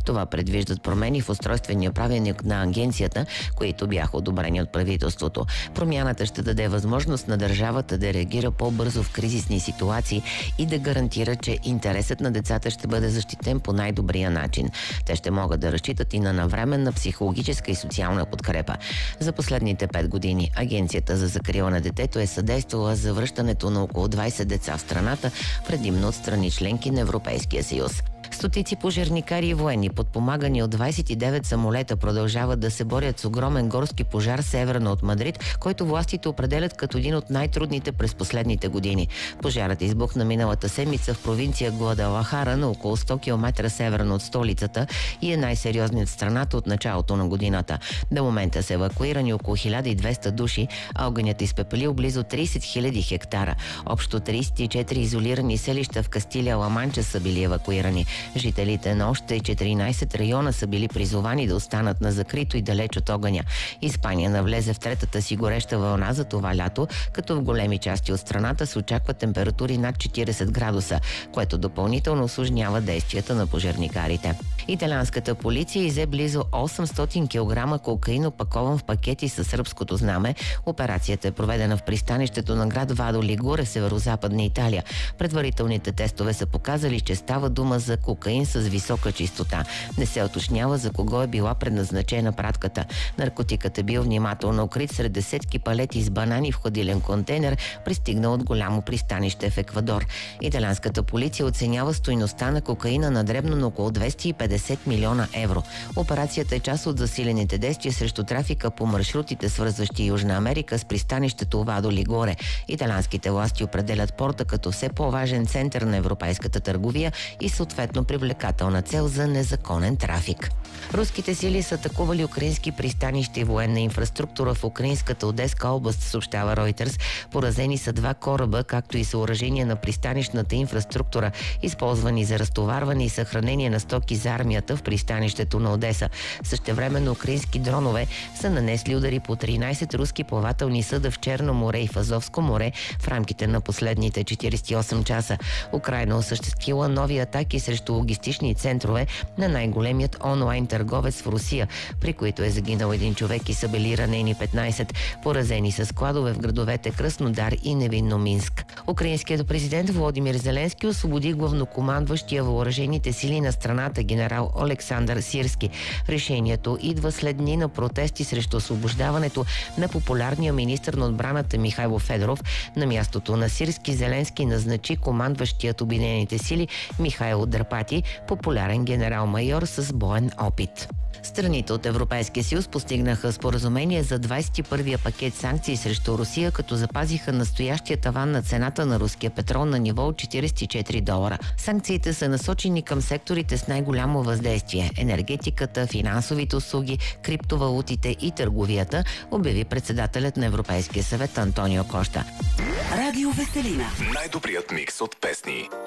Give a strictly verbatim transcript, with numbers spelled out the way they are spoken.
Това предвиждат промени в устройствения правилник на агенцията, които бяха одобрени от правителството. Промяната ще даде възможност на държавата да реагира по-бързо в кризисни ситуации и да гарантира, че интересът на децата ще бъде защитен по най-добрия начин. Те ще могат да разчитат и на навременна психологическа и социална подкрепа. За последните пет години Агенцията за закрила на детето е съдействала за връщането на около двайсет деца в страната, предимно от страни членки на Европейския съюз. Стотици пожарникари и военни, подпомагани от двайсет и девет самолета, продължават да се борят с огромен горски пожар северно от Мадрид, който властите определят като един от най-трудните през последните години. Пожарът избухна миналата седмица в провинция Гвадалахара, на около сто километра северно от столицата, и е най-сериозният в страната от началото на годината. До момента са евакуирани около хиляда и двеста души, а огънят изпепелил близо трийсет хиляди хектара. Общо трийсет и четири изолирани селища в Кастилия Ла Манча са били евакуирани. Жителите на още четиринайсет района са били призовани да останат на закрито и далеч от огъня. Испания навлезе в третата си гореща вълна за това лято, като в големи части от страната се очакват температури над четирийсет градуса, което допълнително усложнява действията на пожарникарите. Италианската полиция изе близо осемстотин килограма кокаин, опакован в пакети със сръбското знаме. Операцията е проведена в пристанището на град Вадо Лигуре, северо-западна Италия. Предварителните тестове са показали, че става дума за кокаин с висока чистота. Не се уточнява за кого е била предназначена пратката. Наркотикът е бил внимателно укрит сред десетки палети с банани в хладилен контейнер, пристигнал от голямо пристанище в Еквадор. Италианската полиция оценява стойността на кокаина на дребно на около двеста и петдесет милиона евро. Операцията е част от засилените действия срещу трафика по маршрутите, свързващи Южна Америка с пристанището Вадо Лигоре. Италианските власти определят порта като все по-важен център на европейската търговия и съответно привлекателна цел за незаконен трафик. Руските сили са атакували украински пристанища и военна инфраструктура в украинската Одеска област, съобщава Reuters. Поразени са два кораба, както и съоръжения на пристанищната инфраструктура, използвани за разтоварване и съхранение на стоки за армията в пристанището на Одеса. Същевременно украински дронове са нанесли удари по тринайсет руски плавателни съда в Черно море и в Азовско море в рамките на последните четирийсет и осем часа. Украйна осъществила нови атаки срещу логистични центрове на най-големият онлайн търговец в Русия, при които е загинал един човек и са били ранени петнайсет. Поразени са складове в градовете Краснодар и Невинно Минск. Украинският президент Володимир Зеленски освободи главнокомандващия въоръжените сили на страната генерал Олександър Сирски. Решението идва след дни на протести срещу освобождаването на популярния министър на отбраната Михайло Федоров. На мястото на Сирски Зеленски назначи командващият Обединените сили Михайло Драпати, популярен генерал-майор с боен опит. Страните от Европейския съюз постигнаха споразумение за двайсет и първия пакет санкции срещу Русия, като запазиха настоящия таван на цената на руския петрол на ниво от четирийсет и четири долара. Санкциите са насочени към секторите с най-голямо въздействие – енергетиката, финансовите услуги, криптовалутите и търговията, обяви председателят на Европейския съвет Антонио Кошта. Радио Веселина. Най-добрият микс от песни.